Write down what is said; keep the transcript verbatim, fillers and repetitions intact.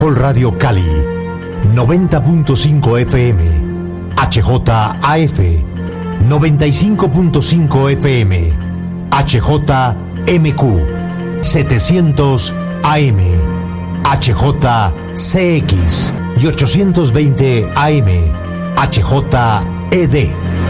Caracol Radio Cali, noventa punto cinco F M, H J A F, noventa y cinco punto cinco F M, H J M Q, setecientos A M, H J C X y ochocientos veinte A M, H J E D.